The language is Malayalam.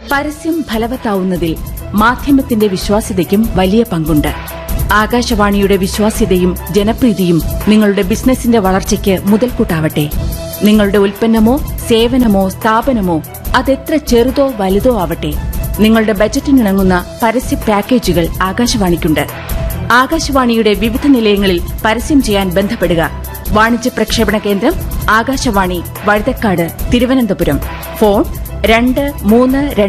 പരസ്യം ഫലവത്താവുന്നതിൽ മാധ്യമത്തിന്റെ വിശ്വാസ്യതയ്ക്കും വലിയ പങ്കുണ്ട്. ആകാശവാണിയുടെ വിശ്വാസ്യതയും ജനപ്രീതിയും നിങ്ങളുടെ ബിസിനസിന്റെ വളർച്ചയ്ക്ക് മുതൽക്കൂട്ടാവട്ടെ. നിങ്ങളുടെ ഉൽപ്പന്നമോ സേവനമോ സ്ഥാപനമോ അതെത്ര ചെറുതോ വലുതോ ആവട്ടെ, നിങ്ങളുടെ ബജറ്റിനിണങ്ങുന്ന പരസ്യ പാക്കേജുകൾ ആകാശവാണിക്കുണ്ട്. ആകാശവാണിയുടെ വിവിധ നിലയങ്ങളിൽ പരസ്യം ചെയ്യാൻ ബന്ധപ്പെടുക. വാണിജ്യ പ്രക്ഷേപണ കേന്ദ്രം ആകാശവാണി, വഴുതക്കാട്, തിരുവനന്തപുരം. ഫോൺ 232